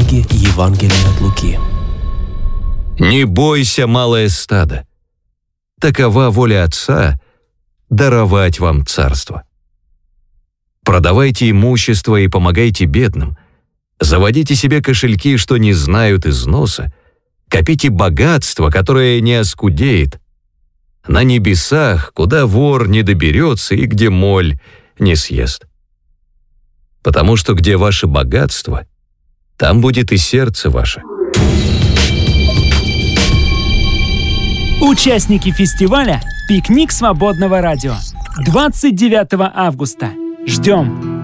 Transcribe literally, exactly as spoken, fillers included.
книги Евангелия от Луки. «Не бойся, малое стадо. Такова воля Отца — даровать вам царство. Продавайте имущество и помогайте бедным. Заводите себе кошельки, что не знают износа. Копите богатство, которое не оскудеет. На небесах, куда вор не доберется и где моль не съест. Потому что где ваше богатство, там будет и сердце ваше». Участники фестиваля «Пикник свободного радио». двадцать девятого августа. Ждем!